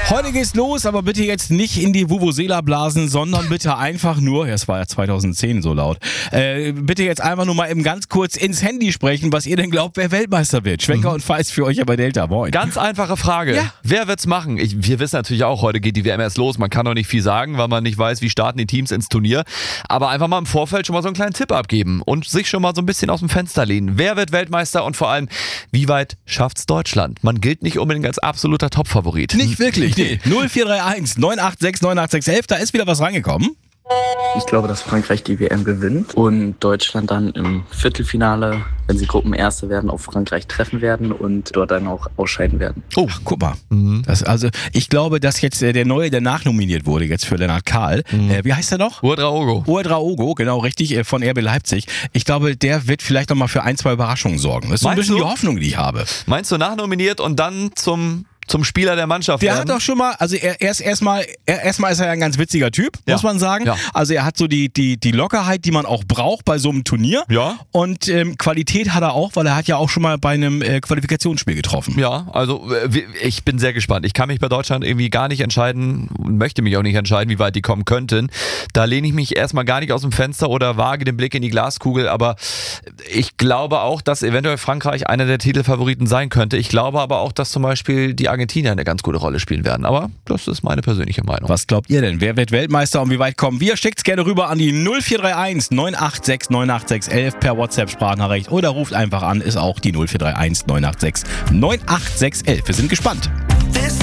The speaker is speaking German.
Heute geht's los, aber bitte jetzt nicht in die Vuvuzela blasen, sondern bitte einfach nur, es war ja 2010 so laut, bitte jetzt einfach nur mal eben ganz kurz ins Handy sprechen, was ihr denn glaubt, wer Weltmeister wird. Schwenker und Feist für euch ja bei Delta. Moin. Ganz einfache Frage. Ja. Wer wird's machen? Wir wissen natürlich auch, heute geht die WM erst los. Man kann noch nicht viel sagen, weil man nicht weiß, wie starten die Teams ins Turnier. Aber einfach mal im Vorfeld schon mal so einen kleinen Tipp abgeben und sich schon mal so ein bisschen aus dem Fenster lehnen. Wer wird Weltmeister und vor allem, wie weit schafft's Deutschland? Man gilt nicht unbedingt als absoluter Topfavorit. Nicht wirklich, nee. 0431 986 98611, da ist wieder was reingekommen. Ich glaube, dass Frankreich die WM gewinnt und Deutschland dann im Viertelfinale, wenn sie Gruppenerste werden, auf Frankreich treffen werden und dort dann auch ausscheiden werden. Oh, guck mal. Ich glaube, dass jetzt der Neue, der nachnominiert wurde jetzt für Lennart Kahl, wie heißt er noch? Ouedraogo. Ouedraogo, genau, richtig, von RB Leipzig. Ich glaube, der wird vielleicht nochmal für 1, 2 Überraschungen sorgen. Das ist so ein bisschen die Hoffnung, die ich habe. Meinst du nachnominiert und dann zum Spieler der Mannschaft Der werden? hat doch schon mal, also er ist erstmal ist er ja ein ganz witziger Typ, muss man sagen. Ja. Also er hat so die Lockerheit, die man auch braucht bei so einem Turnier. Ja. Und Qualität hat er auch, weil er hat ja auch schon mal bei einem Qualifikationsspiel getroffen. Ja, also ich bin sehr gespannt. Ich kann mich bei Deutschland irgendwie gar nicht entscheiden und möchte mich auch nicht entscheiden, wie weit die kommen könnten. Da lehne ich mich erstmal gar nicht aus dem Fenster oder wage den Blick in die Glaskugel, aber ich glaube auch, dass eventuell Frankreich einer der Titelfavoriten sein könnte. Ich glaube aber auch, dass zum Beispiel die Argentinier eine ganz gute Rolle spielen werden. Aber das ist meine persönliche Meinung. Was glaubt ihr denn? Wer wird Weltmeister und wie weit kommen wir? Schickt's gerne rüber an die 0431 986 98611 per WhatsApp-Sprachnachricht oder ruft einfach an, ist auch die 0431 986 98611. Wir sind gespannt.